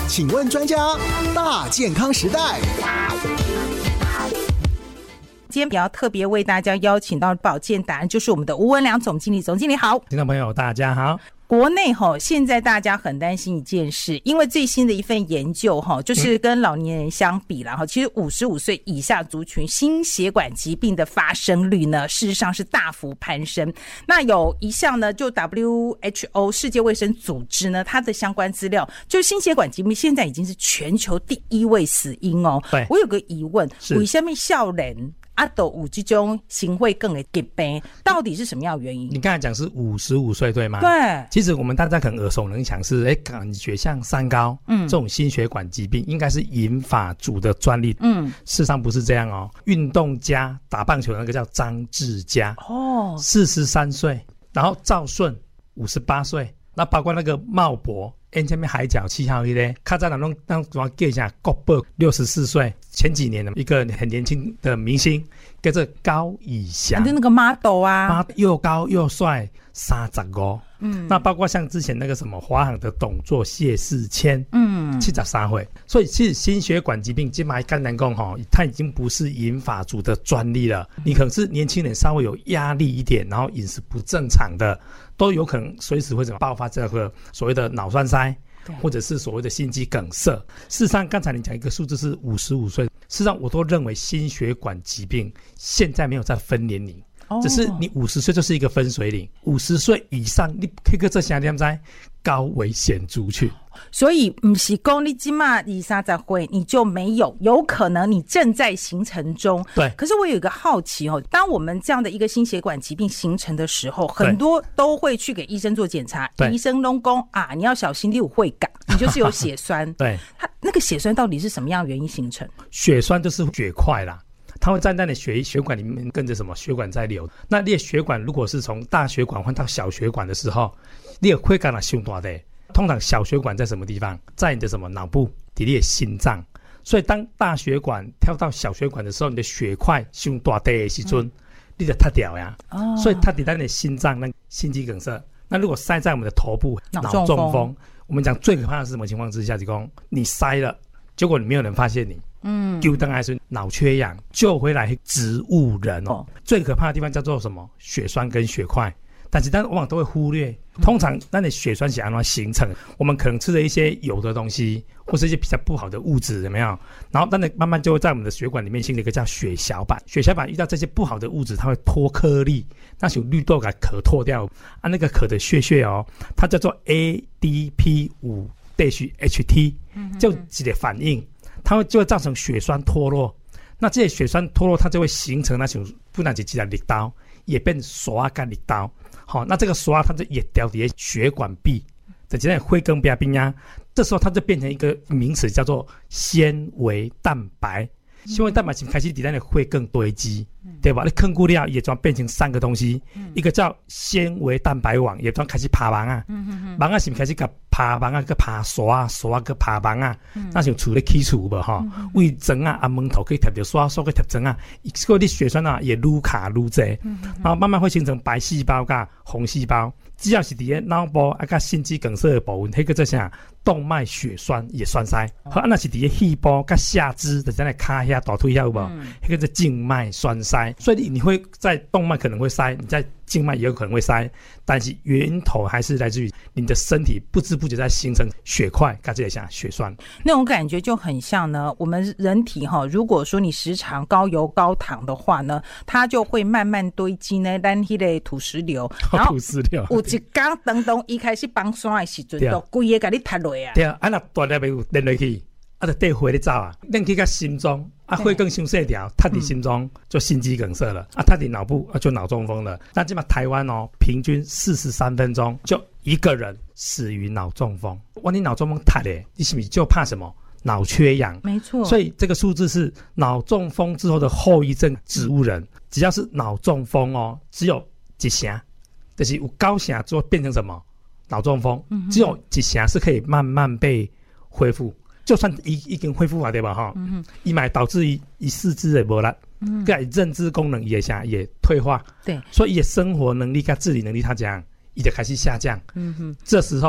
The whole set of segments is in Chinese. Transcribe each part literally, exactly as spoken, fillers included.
请问专家，大健康时代。 今天比较特别为大家邀请到保健达人，就是我们的吴文良总经理。总经理好。 听众朋友大家好。 国内齁，现在大家很担心一件事，因为最新的一份研究齁，就是跟老年人相比啦齁，其实五十五岁以下族群心血管疾病的发生率呢，事实上是大幅攀升。那有一项呢，就 W H O 世界卫生组织呢，它的相关资料，就是心血管疾病现在已经是全球第一位死因哦。 对， 我有个疑问，为什么少年啊，都有这种心血管的疾病，到底是什么样的原因？ 你刚才讲是五十五岁对吗？ 对。 其实我们大家可能耳熟能详是，哎，感觉像三高，嗯，这种心血管疾病应该是银发族的专利，嗯，事实上不是这样哦。运动家打棒球的那个叫张志佳，哦，四十三岁，然后赵顺五十八岁，那包括那个茂博。N 前面海角七号一咧，卡在那种那种叫一下郭伯六十四岁，前几年的一个很年轻的明星，叫做高以翔， 就那个 model 啊， 又高又帅，三十五。嗯，那包括像之前那个什么华航的董座谢世谦，嗯，七十三岁。所以其实心血管疾病，今麦肝胆讲吼，它已经不是银发族的专利了。你可能是年轻人稍微有压力一点，然后饮食不正常的，都有可能随时会怎么爆发这个所谓的脑栓塞。或者是所谓的心肌梗塞。事实上刚才你讲一个数字是五十五岁，事实上我都认为心血管疾病现在没有在分年龄，哦，只是你五十岁就是一个分水岭，五十岁以上你可以这些点在高危险族群。 所以不是说你现在二三十岁你就没有，有可能你正在形成中。 对。 可是我有一个好奇哦，当我们这样的一个心血管疾病形成的时候，很多都会去给医生做检查，医生都说啊，你要小心，你有会感，你就是有血栓。 对。 它那个血栓到底是什么样的原因形成？ 血栓就是血块啦。它会站在你血血管里面，跟着什么血管在流。那你的血管如果是从大血管换到小血管的时候，你的血管哪凶大的？通常小血管在什么地方？在你的什么脑部，在你的心脏。所以当大血管跳到小血管的时候，你的血块凶大的时候，嗯，你就塌掉呀。哦。所以它在你的心脏，那心肌梗塞。那如果塞在我们的头部，脑中 风, 中风，我们讲最可怕的是什么情况之下？就说你塞了，结果你没有人发现你。嗯，就当还是脑缺氧救回来植物人哦。最可怕的地方叫做什么？血栓跟血块，但是但往往都会忽略。通常那你血栓是怎样形成？我们可能吃了一些油的东西，或是一些比较不好的物质，有没有？然后但是慢慢就会在我们的血管里面形成一个叫血小板。血小板遇到这些不好的物质，它会脱颗粒，那种绿豆给壳脱掉啊，那个壳的血血哦，它叫做 A D P 五 H T， 就一个反应。它会就会造成血栓脱落，那这些血栓脱落，它就会形成那种不但是几条力刀，也变刷干力刀。好，那这个刷它就也掉在血管壁，在这样会更变冰呀。这时候它就变成一个名词，叫做纤维蛋白。纤维蛋白开始在那里会更堆积，对吧？你坑固料也装变成三个东西，嗯，一个叫纤维蛋白网，也装开始爬网啊，网啊是开始个爬网啊，个爬刷啊，刷个爬网啊，那像厝咧起厝无哈，胃针啊、啊门头可以贴着刷，刷个贴针啊，结果你血栓啊也愈卡愈多，然后慢慢会形成白细胞跟红细胞。只要是伫咧脑部啊，甲心肌梗塞的部分，迄个叫啥？动脉血栓也栓塞。好，那是伫咧肺部甲下肢，就在那骹遐、大腿遐有无？迄个叫静脉栓塞。所以你会在动脉可能会塞，你在静脉也有可能会塞，但是源头还是来自于你的身体不知不觉在形成血块，跟这些像血栓。 那种感觉就很像呢，我们人体哈，如果说你时常高油高糖的话呢，它就会慢慢堆积呢，咱迄个土石流，然后土石流有一天当当一开始崩山的时阵，就规个给你塌落啊。 对啊，啊那大粒有连落去。啊，就带血咧走啊，咱去到心脏，啊，血更伤细条，塌伫心脏就心肌梗塞了，啊，塌伫脑部啊就脑中风了。那基本台湾哦，平均四十三分钟就一个人死于脑中风。哇，你脑中风塌咧，你是不是就怕什么？脑缺氧。 没错。 所以这个数字是脑中风之后的后遗症，植物人只要是脑中风哦，只有一成，就是有九成之后变成什么？脑中风，嗯，只有一成是可以慢慢被恢复。就算已已经恢复了，对吧？哈，嗯，伊买导致伊伊四肢也无力，嗯，跟认知功能也下也退化， 对， 所以伊生活能力跟自理能力它讲，伊就开始下降，嗯哼，这时候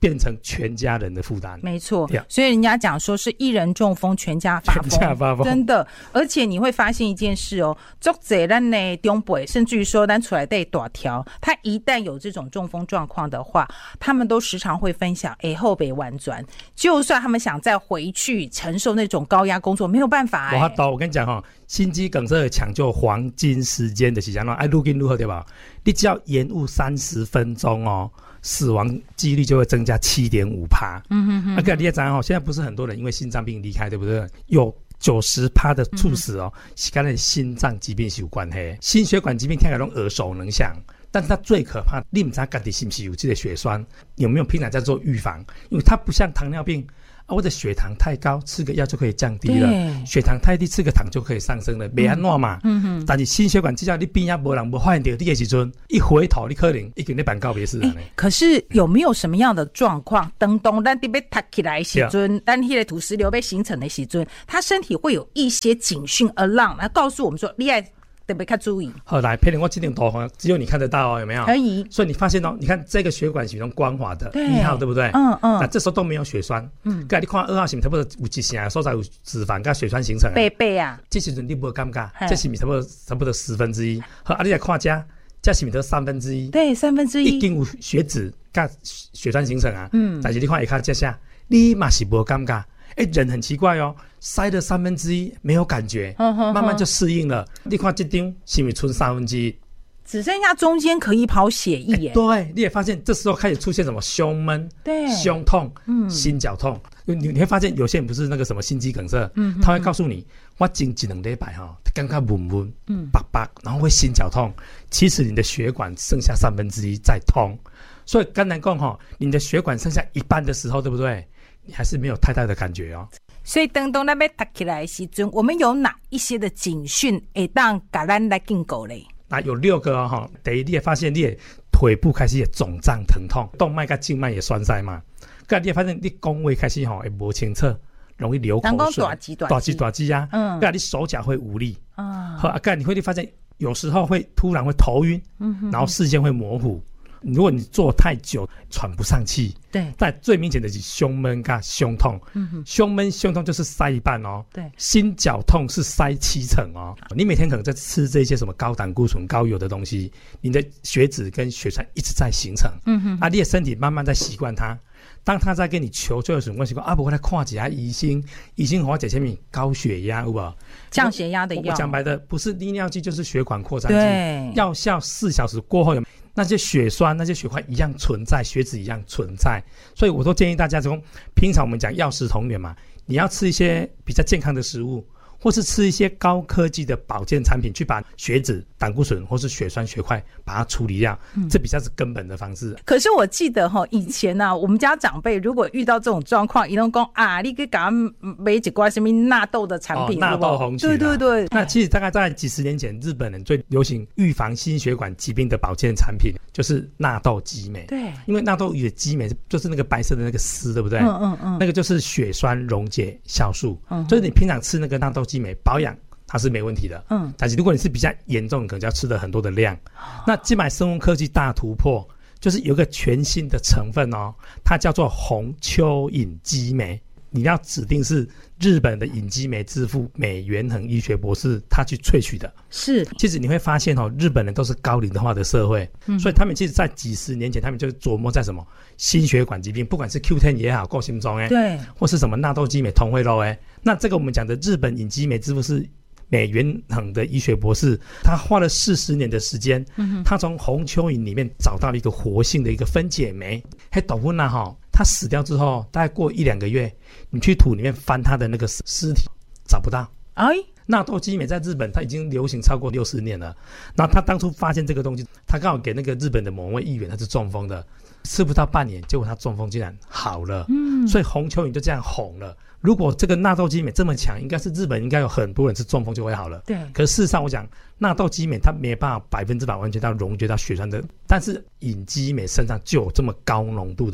变成全家人的负担。 没错，所以人家讲说是一人中风全家发疯， 全家发疯， 真的。而且你会发现一件事哦，足侪咱的长辈，甚至于说咱出来带大条，他一旦有这种中风状况的话，他们都时常会分享，哎，后北婉转，就算他们想再回去承受那种高压工作，没有办法、欸。 我刀，我跟你讲哈、哦，心肌梗塞的抢救黄金时间的是怎样？哎，愈紧愈好对吧？你只要延误三十分钟哦，死亡几率就会增加七点五趴。嗯哼哼。那、啊、你也知道哦，现在不是很多人因为心脏病离开，对不对？有九十趴的猝死哦，是跟那心脏疾病是有关系。心血管疾病听起来都耳熟能详。但是它最可怕，你不知道自己是不是有这个血栓，有没有平常在做预防？因为它不像糖尿病啊，我的血糖太高，吃个药就可以降低了；血糖太低，吃个糖就可以上升了，没安怎嘛。嗯嗯。但是心血管只要你边也没人没发现到你的时阵，一回头你可能已经在办告别式了呢。 可是有没有什么样的状况？当当咱得被塔起来的时阵，但那个土石流被形成的时阵，他身体会有一些警讯 alarm 来告诉我们说，你要特别看注意。 好，来，佩玲，我这张图只有你看得到哦，有没有？ 可以。 所以你发现哦，你看这个血管是用光滑的，一号对不对？ 嗯嗯。 那这时候都没有血栓。嗯。盖你看二号是不是差不多有一些所在有脂肪跟血栓形成啊？ 背背啊。 这时阵你不会尴尬，这是不是差不多差不多十分之一？好，啊，你来看这，这是不是得三分之一？ 对，三分之一。 已经有血脂跟血栓形成啊。嗯。但是你看一看这下，你嘛是不会尴尬。哎，人很奇怪哦，塞了三分之一没有感觉，呵呵呵慢慢就适应了。你看这张是不是存三分之一？ 只剩下中间可以跑血液耶。 对，你也发现这时候开始出现什么胸闷、 对， 胸痛、嗯、心绞痛。你你会发现有些人不是那个什么心肌梗塞，嗯，他会告诉你，我经一两礼拜哈，刚刚闷闷，嗯，叭叭，然后会心绞痛。其实你的血管剩下三分之一在通，所以刚才讲哈，你的血管剩下一半的时候，对不对？你还是没有太大的感觉哦。 所以当当咱要搭起来的时阵，我们有哪一些的警讯会当给咱来警告嘞？ 啊，有六个哦。第一，你也发现你的腿部开始也肿胀疼痛，动脉跟静脉也栓塞嘛。再你也发现你宫位开始吼会不清澈，容易流口水， 大肌大肌大肌啊。嗯。再你手脚会无力啊。好，再你会发现有时候会突然会头晕，嗯哼哼，然后视线会模糊。如果你坐太久喘不上气， 对， 但最明显的是胸闷跟胸痛，嗯哼，胸闷胸痛就是塞一半哦， 对， 心绞痛是塞七成哦。你每天可能在吃这些什么高胆固醇、高油的东西，你的血脂跟血栓一直在形成，嗯哼，啊，你的身体慢慢在习惯它。当他在跟你求救的时候，我是说啊，不过来看一下医生，医生和我讲前面高血压，有无？ 降血压的药。 我讲白的，不是利尿剂就是血管扩张剂， 对， 药效四小时过后有。那些血栓、那些血块一样存在，血脂一样存在，所以我都建议大家从平常我们讲药食同源嘛，你要吃一些比较健康的食物，或是吃一些高科技的保健产品，去把血脂、胆固醇或是血栓、血块把它处理掉，嗯、这比较是根本的方式。 可是我记得哈，以前啊，我们家长辈如果遇到这种状况，一定讲啊，你可以给他买几罐什么纳豆的产品， 哦、纳豆红曲， 对对对。 那其实大概在几十年前，日本人最流行预防心血管疾病的保健产品就是纳豆激酶。 对， 因为纳豆与激酶就是那个白色的那个丝，对不对？ 嗯嗯嗯， 那个就是血栓溶解酵素。嗯，所以你平常吃那个纳豆激酶保养。它是没问题的，嗯，但是如果你是比较严重，可能就要吃的很多的量。哦、那今买生物科技大突破，就是有一个全新的成分哦，它叫做红蚯蚓激酶。你要指定是日本的隐基酶之父美元恒医学博士他去萃取的。 是， 其实你会发现哦，日本人都是高龄化的社会，嗯、所以他们其实在几十年前，他们就琢磨在什么心血管疾病，不管是 Q 十 也好，够心中哎， 对， 或是什么纳豆激酶、同位肉哎，那这个我们讲的日本隐基酶之父是。美元恒的医学博士，他花了四十年的时间，嗯、他从红蚯蚓里面找到了一个活性的一个分解酶。嘿，斗温呐哈，他死掉之后，大概过一两个月，你去土里面翻他的那个尸体，找不到。哎，纳豆激酶在日本它已经流行超过六十年了。然后他当初发现这个东西，他刚好给那个日本的某位议员，他是中风的，吃不到半年，结果他中风竟然好了。嗯，所以红蚯蚓就这样红了。如果这个纳豆激酶这么强，应该是日本应该有很多人是中风就会好了。 对。 可是事实上，我讲纳豆激酶它没办法百分之百完全到溶解到血栓的，但是隐激酶身上就有这么高浓度的。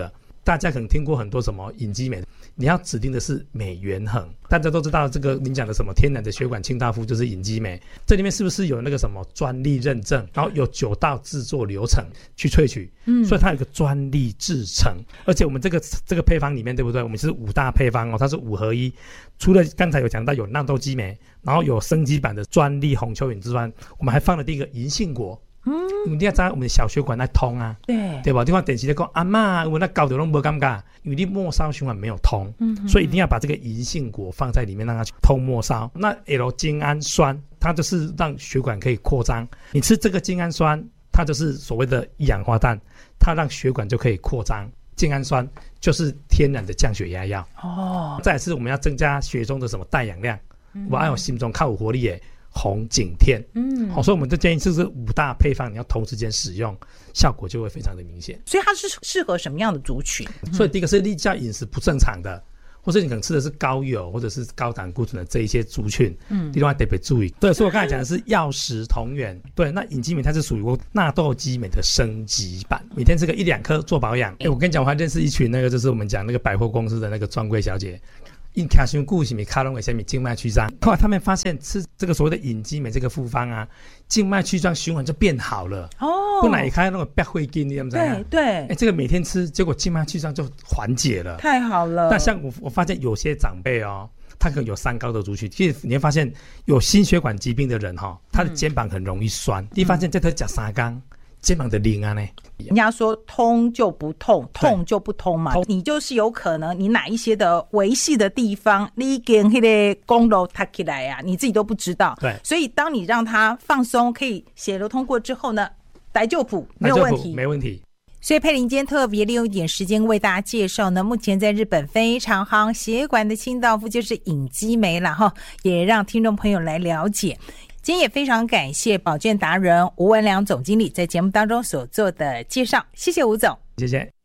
大家可能听过很多什么隐基酶，你要指定的是镁原衡。大家都知道这个您讲的什么天然的血管清道夫就是隐基酶，这里面是不是有那个什么专利认证，然后有九道制作流程去萃取，嗯，所以它有一个专利制成。而且我们这个这个配方里面，对不对？我们是五大配方哦，它是五合一。除了刚才有讲到有纳豆激酶，然后有升级版的专利红蚯蚓之外，我们还放了第一个银杏果。嗯，因为你要知道我们的小血管在通啊，对对吧？你看电视在讲阿嬷，我那搞得都不尴尬，因为你末梢循环没有通，嗯，所以一定要把这个银杏果放在里面，让它去通末梢。那 L 精氨酸，它就是让血管可以扩张。你吃这个精氨酸，它就是所谓的一氧化氮，它让血管就可以扩张。精氨酸就是天然的降血压药哦。再来是我们要增加血中的什么带氧量，我要有心中靠有活力耶。红景天，嗯，好，所以我们就建议这是五大配方，你要同时间使用，效果就会非常的明显。 所以它是适合什么样的族群？ 嗯、所以第一个是例假饮食不正常的，或者你可能吃的是高油或者是高胆固醇的这一些族群，嗯，另外特别注意。对，所以我刚才讲的是药食同源。对，那隐基酶它是属于纳豆激酶的升级版，每天吃个一两颗做保养。哎，我跟你讲，我还认识一群那个就是我们讲那个百货公司的那个专柜小姐。因卡胸固什么卡隆为什么静脉曲张，后来他们发现吃这个所谓的隐基酶这个复方啊，静脉曲张循环就变好了哦。本来一开那种白灰筋，你知道吗？ 对对， 哎，这个每天吃，结果静脉曲张就缓解了， 太好了。 那像我我发现有些长辈哦，他可能有三高的族群，其实你会发现有心血管疾病的人哈、哦，他的肩膀很容易酸。嗯、你发现这他讲三缸。肩膀的灵啊呢？ 人家说通就不痛，痛就不通嘛。你就是有可能你哪一些的维系的地方，你跟那个公路塌起来啊，你自己都不知道。 对， 所以当你让它放松，可以血流通过之后呢，来就补没有问题， 没问题。 所以佩玲今天特别利用一点时间为大家介绍呢，目前在日本非常夯血管的清道夫就是隐基酶了哈，也让听众朋友来了解。今天也非常感谢保健达人吴文良总经理在节目当中所做的介绍，谢谢吴总， 谢谢。